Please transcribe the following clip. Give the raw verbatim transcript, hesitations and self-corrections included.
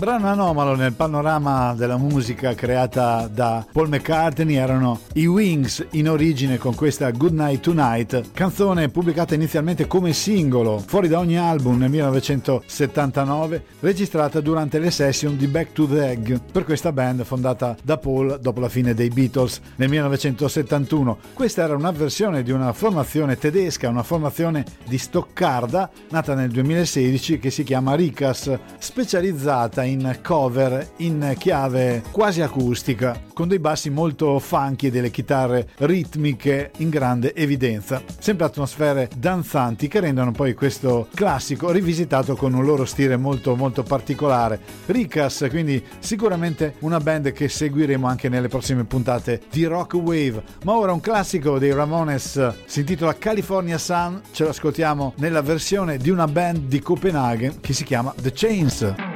Brano anomalo nel panorama della musica creata da Paul McCartney erano i Wings, in origine con questa Good Night Tonight, canzone pubblicata inizialmente come singolo fuori da ogni album nel millenovecentosettantanove, registrata durante le session di Back to the Egg per questa band fondata da Paul dopo la fine dei Beatles nel millenovecentosettantuno. Questa era una versione di una formazione tedesca, una formazione di Stoccarda nata nel duemilasedici che si chiama Ricas, specializzata in cover in chiave quasi acustica, con dei bassi molto funky e delle chitarre ritmiche in grande evidenza, sempre atmosfere danzanti che rendono poi questo classico rivisitato con un loro stile molto molto particolare. Ricas, quindi sicuramente una band che seguiremo anche nelle prossime puntate di Rock Wave. Ma ora un classico dei Ramones, si intitola California Sun, ce lo ascoltiamo nella versione di una band di Copenaghen che si chiama The Chains.